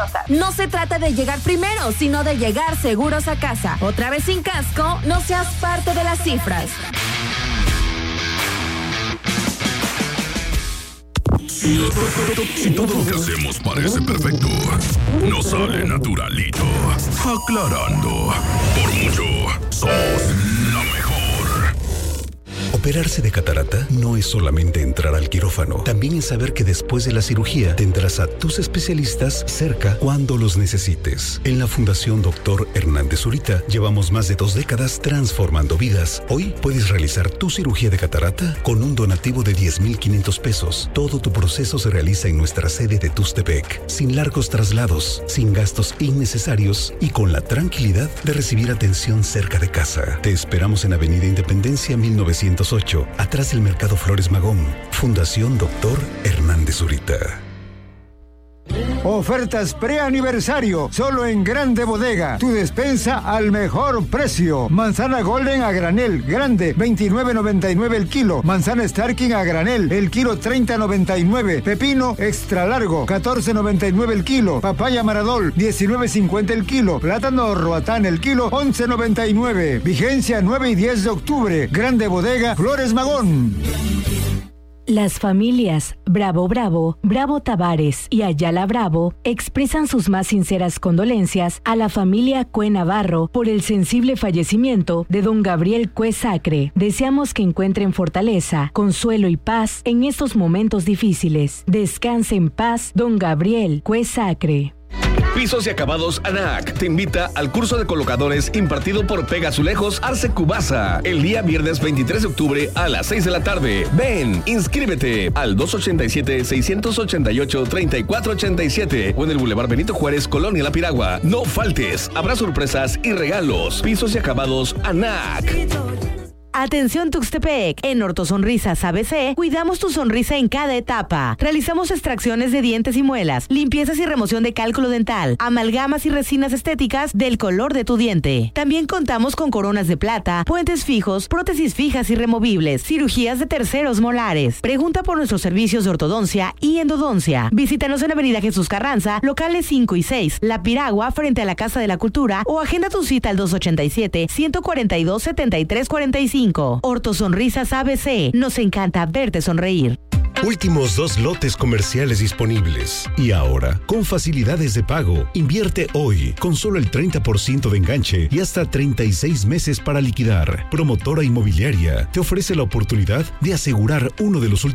No se trata de llegar primero, sino de llegar seguros a casa. Otra vez sin casco, no seas parte de las cifras. Si todo lo que hacemos parece perfecto, nos sale naturalito. Aclarando, por mucho, somos la mejor. Operarse de catarata no es solamente entrar al quirófano, también es saber que después de la cirugía tendrás a tus especialistas cerca cuando los necesites. En la Fundación Dr. Hernández Zurita llevamos más de 2 décadas transformando vidas. Hoy puedes realizar tu cirugía de catarata con un donativo de 10,500 pesos. Todo tu proceso se realiza en nuestra sede de Tustepec, sin largos traslados, sin gastos innecesarios y con la tranquilidad de recibir atención cerca de casa. Te esperamos en Avenida Independencia 1908, atrás del Mercado Flores Magón. Fundación Dr. Hernández Zurita. Ofertas preaniversario, solo en Grande Bodega. Tu despensa al mejor precio. Manzana Golden a granel, grande, 29.99 el kilo. Manzana Starking a granel, el kilo 30.99. Pepino extra largo, 14.99 el kilo. Papaya Maradol, 19.50 el kilo. Plátano Roatán el kilo, 11.99. Vigencia 9 y 10 de octubre. Grande Bodega, Flores Magón. Las familias Bravo Bravo, Bravo Tavares y Ayala Bravo expresan sus más sinceras condolencias a la familia Cue Navarro por el sensible fallecimiento de don Gabriel Cue Sacre. Deseamos que encuentren fortaleza, consuelo y paz en estos momentos difíciles. Descanse en paz, don Gabriel Cue Sacre. Pisos y Acabados ANAC te invita al curso de colocadores impartido por Pegazulejos Arce Cubasa el día viernes 23 de octubre a las 6 de la tarde. Ven, inscríbete al 287-688-3487 o en el Boulevard Benito Juárez, Colonia La Piragua. No faltes, habrá sorpresas y regalos. Pisos y Acabados ANAC. Atención Tuxtepec, en Ortosonrisas ABC cuidamos tu sonrisa en cada etapa. Realizamos extracciones de dientes y muelas, limpiezas y remoción de cálculo dental, amalgamas y resinas estéticas del color de tu diente. También contamos con coronas de plata, puentes fijos, prótesis fijas y removibles, cirugías de terceros molares. Pregunta por nuestros servicios de ortodoncia y endodoncia. Visítanos en Avenida Jesús Carranza, locales 5 y 6, La Piragua, frente a la Casa de la Cultura, o agenda tu cita al 287-142-7345. Ortosonrisas ABC. Nos encanta verte sonreír. Últimos 2 lotes comerciales disponibles. Y ahora, con facilidades de pago, invierte hoy con solo el 30% de enganche y hasta 36 meses para liquidar. Promotora Inmobiliaria te ofrece la oportunidad de asegurar uno de los últimos